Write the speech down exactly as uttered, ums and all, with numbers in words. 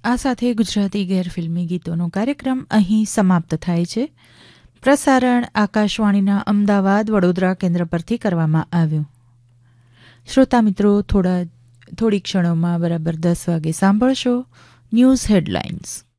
આ સાથે ગુજરાતી ગેરફિલ્મી ગીતોનો કાર્યક્રમ અહીં સમાપ્ત થાય છે. પ્રસારણ આકાશવાણીના અમદાવાદ વડોદરા કેન્દ્ર પરથી કરવામાં આવ્યું. શ્રોતા મિત્રો, થોડા થોડી ક્ષણોમાં બરાબર દસ વાગે સાંભળશો ન્યૂઝ હેડલાઇન્સ.